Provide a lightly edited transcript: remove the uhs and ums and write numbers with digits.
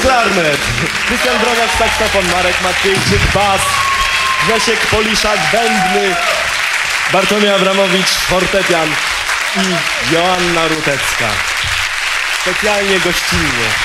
klarnet, Krystian Broniarz saksofon, Marek Maciejczyk bas, Grzesiek Poliszak bębny, Bartłomiej Abramowicz fortepian i Joanna Rutecka. Specjalnie gościnnie.